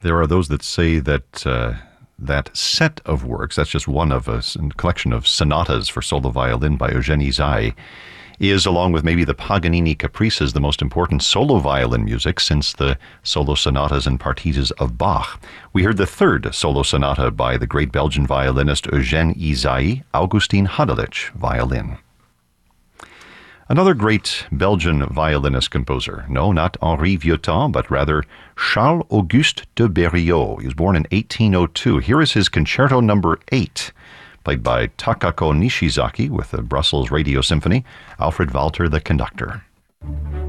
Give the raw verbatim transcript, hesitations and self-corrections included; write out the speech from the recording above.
There are those that say that uh, that set of works, that's just one of a collection of sonatas for solo violin by Eugenie Zay, is, along with maybe the Paganini Caprices, the most important solo violin music since the solo sonatas and partitas of Bach. We heard the third solo sonata by the great Belgian violinist Eugène Ysaÿe, Augustin Hadelich, violin. Another great Belgian violinist-composer, no, not Henri Vieuxtemps, but rather Charles-Auguste de Berriot. He was born in eighteen oh two. Here is his Concerto Number eight, played by Takako Nishizaki with the Brussels Radio Symphony, Alfred Walter the conductor.